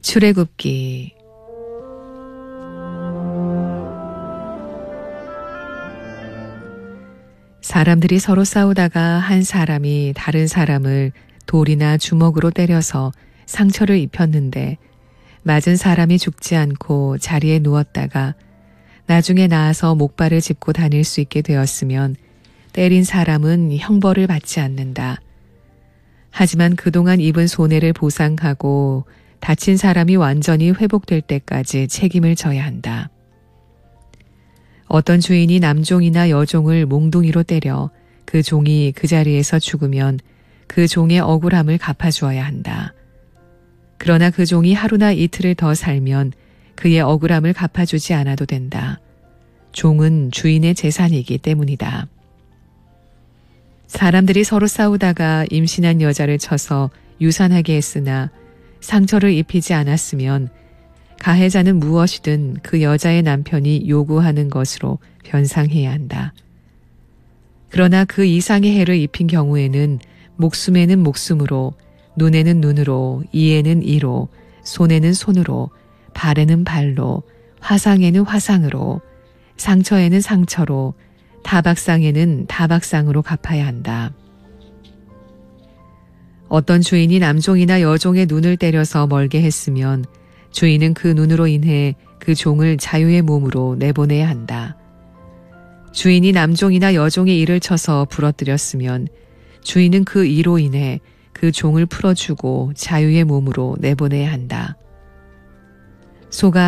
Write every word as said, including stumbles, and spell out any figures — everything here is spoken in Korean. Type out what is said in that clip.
출애굽기. 사람들이 서로 싸우다가 한 사람이 다른 사람을 돌이나 주먹으로 때려서 상처를 입혔는데 맞은 사람이 죽지 않고 자리에 누웠다가 나중에 나아서 목발을 짚고 다닐 수 있게 되었으면 때린 사람은 형벌을 받지 않는다. 하지만 그동안 입은 손해를 보상하고 다친 사람이 완전히 회복될 때까지 책임을 져야 한다. 어떤 주인이 남종이나 여종을 몽둥이로 때려 그 종이 그 자리에서 죽으면 그 종의 억울함을 갚아주어야 한다. 그러나 그 종이 하루나 이틀을 더 살면 그의 억울함을 갚아주지 않아도 된다. 종은 주인의 재산이기 때문이다. 사람들이 서로 싸우다가 임신한 여자를 쳐서 유산하게 했으나 상처를 입히지 않았으면 가해자는 무엇이든 그 여자의 남편이 요구하는 것으로 변상해야 한다. 그러나 그 이상의 해를 입힌 경우에는 목숨에는 목숨으로, 눈에는 눈으로, 이에는 이로, 손에는 손으로, 발에는 발로, 화상에는 화상으로, 상처에는 상처로, 타박상에는 타박상으로 갚아야 한다. 어떤 주인이 남종이나 여종의 눈을 때려서 멀게 했으면 주인은 그 눈으로 인해 그 종을 자유의 몸으로 내보내야 한다. 주인이 남종이나 여종의 이를 쳐서 부러뜨렸으면 주인은 그 이로 인해 그 종을 풀어주고 자유의 몸으로 내보내야 한다. 소가